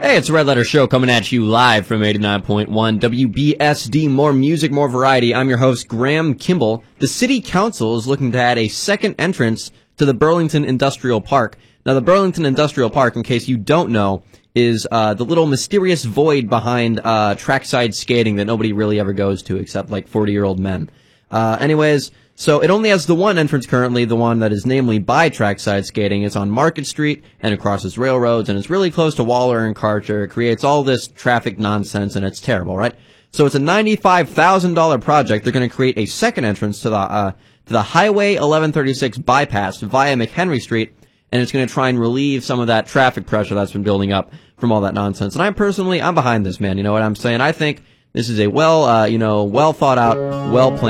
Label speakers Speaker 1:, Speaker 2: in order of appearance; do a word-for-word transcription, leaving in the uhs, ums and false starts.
Speaker 1: Hey, it's a Red Letter Show coming at you live from eighty-nine point one W B S D. More music, more variety. I'm your host, Graham Kimball. The City Council is looking to add a second entrance to the Burlington Industrial Park. Now, the Burlington Industrial Park, in case you don't know, is uh, the little mysterious void behind uh, trackside skating that nobody really ever goes to except like forty-year-old men. Uh, anyways, so it only has the one entrance currently, the one that is namely by trackside skating. It's on Market Street, and it crosses railroads, and it's really close to Waller and Karcher. It creates all this traffic nonsense, and it's terrible, right? So it's a ninety-five thousand dollars project. They're going to create a second entrance to the uh, to the Highway eleven thirty-six bypass via McHenry Street, and it's going to try and relieve some of that traffic pressure that's been building up from all that nonsense. And I'm personally, I'm behind this, man. You know what I'm saying? I think this is a well, uh, you know, well thought out, well planned